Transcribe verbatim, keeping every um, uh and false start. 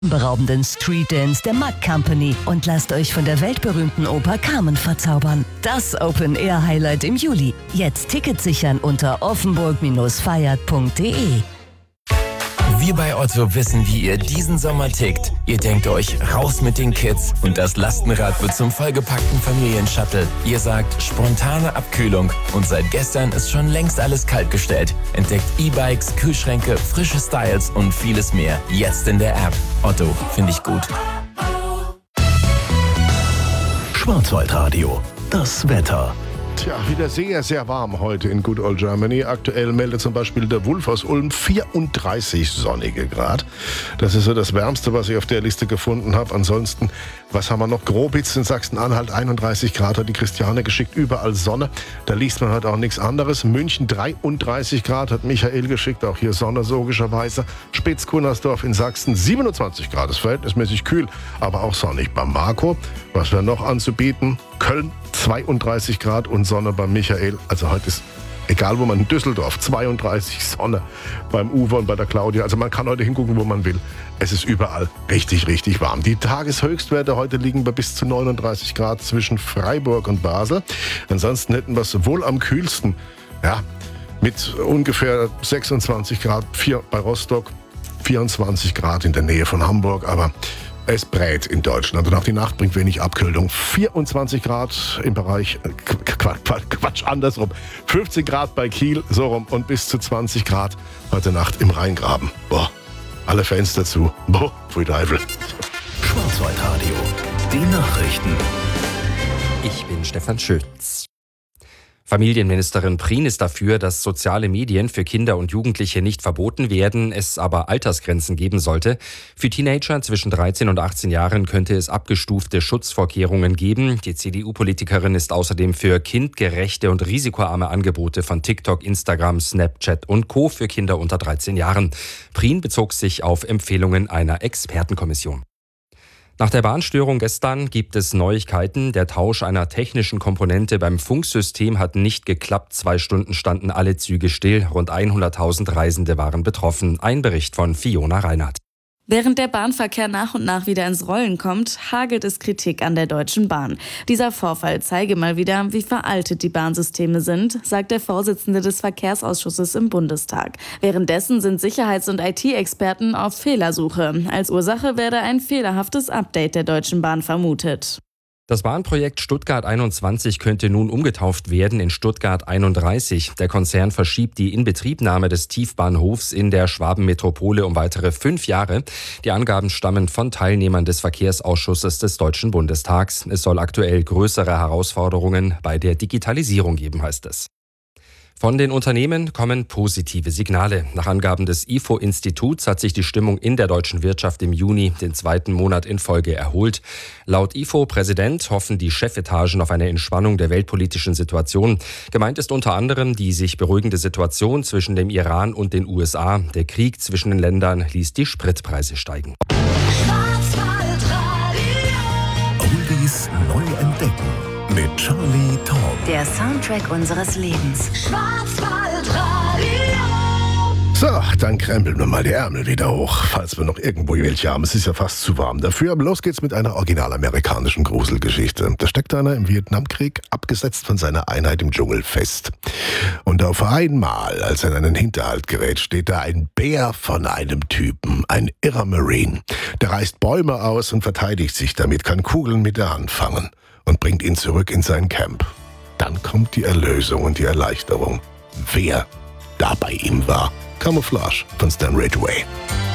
Beraubenden Street Dance der Mack Company und lasst euch von der weltberühmten Oper Carmen verzaubern. Das Open-Air-Highlight im Juli. Jetzt Tickets sichern unter offenburg feiert punkt de. Wir bei Otto wissen, wie ihr diesen Sommer tickt. Ihr denkt euch, raus mit den Kids und das Lastenrad wird zum vollgepackten Familienshuttle. Ihr sagt, spontane Abkühlung und seit gestern ist schon längst alles kaltgestellt. Entdeckt E-Bikes, Kühlschränke, frische Styles und vieles mehr. Jetzt in der App. Otto, finde ich gut. Schwarzwaldradio, das Wetter. Tja, wieder sehr, sehr warm heute in Good Old Germany. Aktuell meldet zum Beispiel der Wulf aus Ulm vierunddreißig sonnige Grad. Das ist so das Wärmste, was ich auf der Liste gefunden habe. Ansonsten, was haben wir noch? Grobitz in Sachsen-Anhalt, einunddreißig Grad hat die Christiane geschickt. Überall Sonne. Da liest man halt auch nichts anderes. München dreiunddreißig Grad hat Michael geschickt. Auch hier Sonne, logischerweise. Spitz-Kunnersdorf in Sachsen siebenundzwanzig Grad. Das ist verhältnismäßig kühl, aber auch sonnig. Bamako, was wir noch anzubieten? Köln zweiunddreißig Grad und Sonne beim Michael. Also heute ist, egal wo man in Düsseldorf, zweiunddreißig Sonne beim Uwe und bei der Claudia. Also man kann heute hingucken, wo man will. Es ist überall richtig, richtig warm. Die Tageshöchstwerte heute liegen bei bis zu neununddreißig Grad zwischen Freiburg und Basel. Ansonsten hätten wir es wohl am kühlsten, ja, mit ungefähr sechsundzwanzig Grad vier bei Rostock, vierundzwanzig Grad in der Nähe von Hamburg, aber es brät in Deutschland und auch die Nacht bringt wenig Abkühlung. vierundzwanzig Grad im Bereich, Quatsch, Quatsch, andersrum, fünfzehn Grad bei Kiel, so rum, und bis zu zwanzig Grad heute Nacht im Rheingraben. Boah, alle Fenster zu. Boah, pfui Teufel. Schwarzwaldradio, die Nachrichten. Ich bin Stefan Schütz. Familienministerin Prien ist dafür, dass soziale Medien für Kinder und Jugendliche nicht verboten werden, es aber Altersgrenzen geben sollte. Für Teenager zwischen dreizehn und achtzehn Jahren könnte es abgestufte Schutzvorkehrungen geben. Die C D U-Politikerin ist außerdem für kindgerechte und risikoarme Angebote von TikTok, Instagram, Snapchat und Co. für Kinder unter dreizehn Jahren. Prien bezog sich auf Empfehlungen einer Expertenkommission. Nach der Bahnstörung gestern gibt es Neuigkeiten. Der Tausch einer technischen Komponente beim Funksystem hat nicht geklappt. Zwei Stunden standen alle Züge still. Rund hunderttausend Reisende waren betroffen. Ein Bericht von Fiona Reinhardt. Während der Bahnverkehr nach und nach wieder ins Rollen kommt, hagelt es Kritik an der Deutschen Bahn. Dieser Vorfall zeige mal wieder, wie veraltet die Bahnsysteme sind, sagt der Vorsitzende des Verkehrsausschusses im Bundestag. Währenddessen sind Sicherheits- und I T-Experten auf Fehlersuche. Als Ursache werde ein fehlerhaftes Update der Deutschen Bahn vermutet. Das Bahnprojekt Stuttgart einundzwanzig könnte nun umgetauft werden in Stuttgart einunddreißig. Der Konzern verschiebt die Inbetriebnahme des Tiefbahnhofs in der Schwabenmetropole um weitere fünf Jahre. Die Angaben stammen von Teilnehmern des Verkehrsausschusses des Deutschen Bundestags. Es soll aktuell größere Herausforderungen bei der Digitalisierung geben, heißt es. Von den Unternehmen kommen positive Signale. Nach Angaben des I F O-Instituts hat sich die Stimmung in der deutschen Wirtschaft im Juni den zweiten Monat in Folge erholt. Laut I F O-Präsident hoffen die Chefetagen auf eine Entspannung der weltpolitischen Situation. Gemeint ist unter anderem die sich beruhigende Situation zwischen dem Iran und den U S A. Der Krieg zwischen den Ländern ließ die Spritpreise steigen. Oldies neu entdecken. Mit Charlie Tom. Der Soundtrack unseres Lebens. Schwarzwaldradio. So, dann krempeln wir mal die Ärmel wieder hoch, falls wir noch irgendwo welche haben. Es ist ja fast zu warm dafür. Aber los geht's mit einer original-amerikanischen Gruselgeschichte. Da steckt einer im Vietnamkrieg, abgesetzt von seiner Einheit im Dschungel, fest. Und auf einmal, als er in einen Hinterhalt gerät, steht da ein Bär von einem Typen, ein irrer Marine. Der reißt Bäume aus und verteidigt sich damit, kann Kugeln mit der Hand fangen und bringt ihn zurück in sein Camp. Dann kommt die Erlösung und die Erleichterung. Wer da bei ihm war. Camouflage von Stan Ridgway.